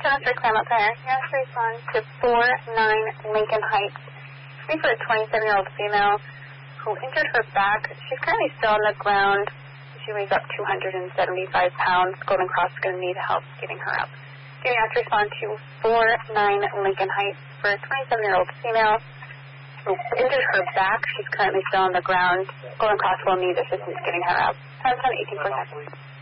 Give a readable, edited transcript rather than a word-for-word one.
Mr. Clam up there. You have to respond to 49 Lincoln Heights. Looking for a 27-year-old female who injured her back. She's currently still on the ground. She weighs up 275 pounds. Golden Cross is going to need help getting her up. So you have to respond to 49 Lincoln Heights for a 27-year-old female who injured her back. She's currently still on the ground. Golden Cross will need assistance getting her up. 10-18 per second.